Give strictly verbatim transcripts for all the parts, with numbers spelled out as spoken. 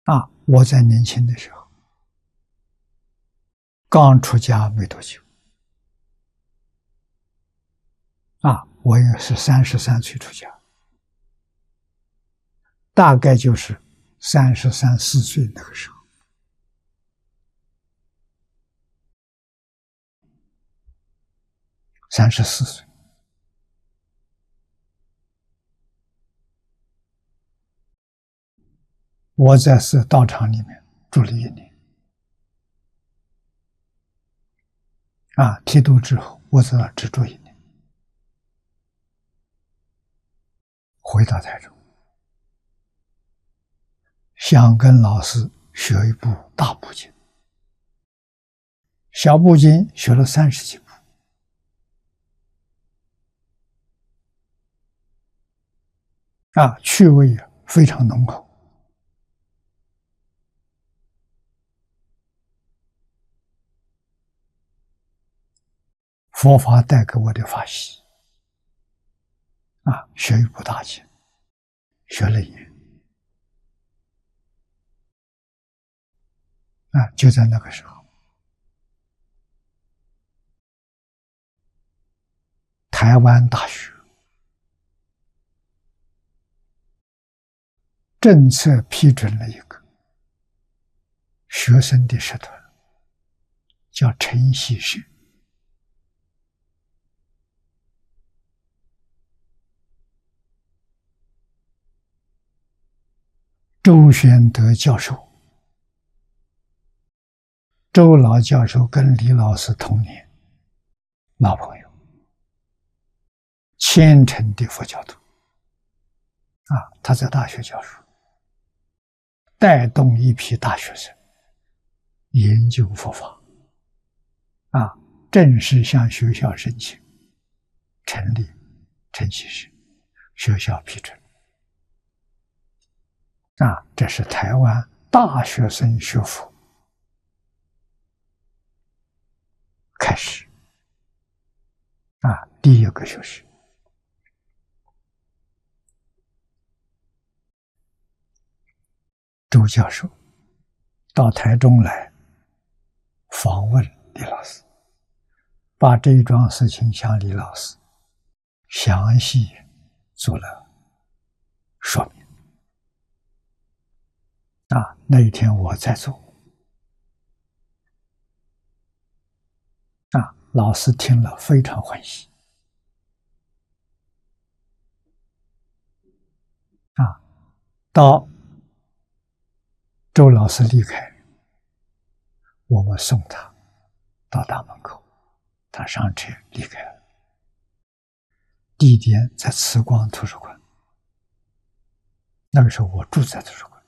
啊，我在年轻的时候，刚出家没多久，啊，我也是三十三岁出家，大概就是三十三四岁那个时候，三十四岁。我在寺道场里面住了一年，啊，剃度之后，我在那只住一年，回到台中，想跟老师学一部大部经，小部经学了三十几部，啊，趣味非常浓厚。佛法带给我的法喜，啊，学一部大经，学了一年，啊，就在那个时候，台湾大学政策批准了一个学生的社团，叫晨曦社。周宣德教授，周老教授跟李老师同年，老朋友，虔诚的佛教徒，啊，他在大学教书，带动一批大学生研究佛法，啊，正式向学校申请成立晨曦社，学校批准。啊，这是台湾大学生学佛开始，啊，第一个学士。周教授到台中来访问李老师，把这一桩事情向李老师详细做了说明。啊，那一天我在座，啊，老师听了非常欢喜，啊，到周老师离开，我们送他到大门口，他上车离开了，地点在慈光图书馆。那个时候我住在图书馆。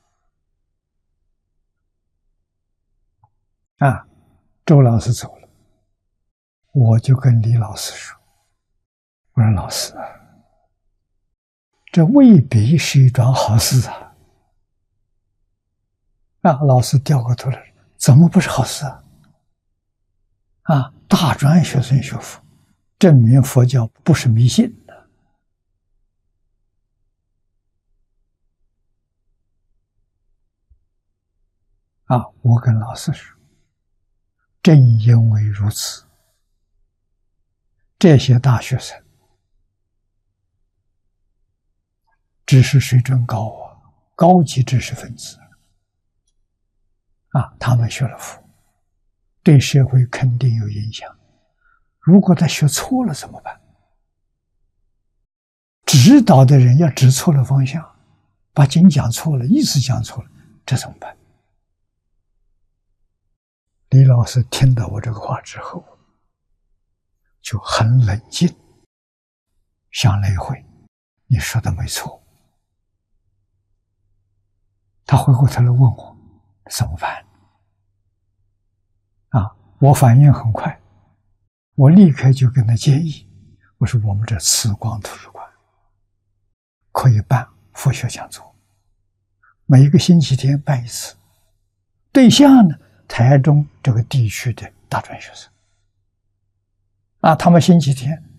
啊，周老师走了，我就跟李老师说：“我说老师啊，这未必是一桩好事啊！”啊，老师掉过头来，怎么不是好事啊？啊，大专学生学佛，证明佛教不是迷信的。啊，我跟老师说。正因为如此，这些大学生知识水准高啊，高级知识分子啊，他们学了佛，对社会肯定有影响。如果他学错了怎么办？指导的人要指错了方向，把经讲错了，意思讲错了，这怎么办？李老师听到我这个话之后，就很冷静，想了一会，你说的没错。他回过头来问我怎么办？啊，我反应很快，我立刻就跟他建议，我说我们这慈光图书馆可以办佛学讲座，每一个星期天办一次，对象呢，台中这个地区的大专学生，啊，他们星期天